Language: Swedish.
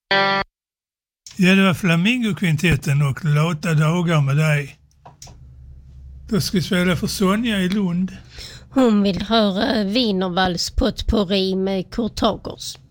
Ja, det var Flamingokvintetten och Lata dagar med dig. Då ska vi spela för Sonja i Lund. Hon vill höra Wienervals potpourri med Kurt Hagers.